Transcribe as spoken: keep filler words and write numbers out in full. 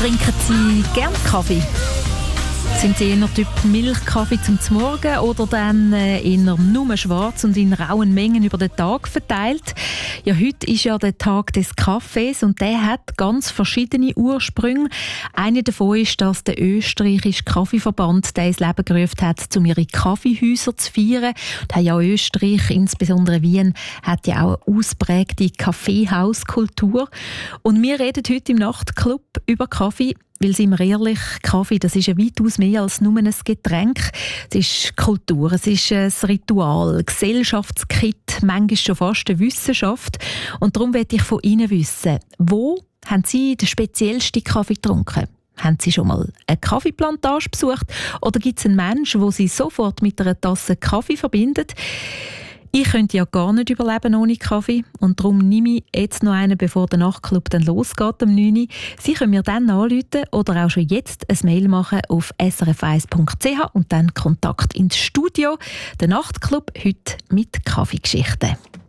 Trinken Sie gerne Kaffee? Sind Sie eher Typ Milchkaffee zum Morgen oder dann äh, eher nur schwarz und in rauen Mengen über den Tag verteilt? Ja, heute ist ja der Tag des Kaffees und der hat ganz verschiedene Ursprünge. Einer davon ist, dass der österreichische Kaffeeverband der ins Leben gerufen hat, um ihre Kaffeehäuser zu feiern. Und ja, Österreich, insbesondere Wien, hat ja auch eine ausprägte Kaffeehauskultur. Und wir reden heute im Nachtclub über Kaffee. Weil, sind wir ehrlich, Kaffee, das ist ja weitaus mehr als nur ein Getränk. Es ist Kultur, es ist ein Ritual, Gesellschaftskit, manchmal schon fast eine Wissenschaft. Und darum möchte ich von Ihnen wissen, wo haben Sie den speziellsten Kaffee getrunken? Haben Sie schon mal eine Kaffeeplantage besucht? Oder gibt es einen Menschen, den Sie sofort mit einer Tasse Kaffee verbindet? Ich könnte ja gar nicht überleben ohne Kaffee und darum nehme ich jetzt noch einen, bevor der Nachtclub dann losgeht um neun Uhr. Sie können mir dann anrufen oder auch schon jetzt ein Mail machen auf s r f eins punkt c h und dann Kontakt ins Studio. Der Nachtclub heute mit Kaffeegeschichten.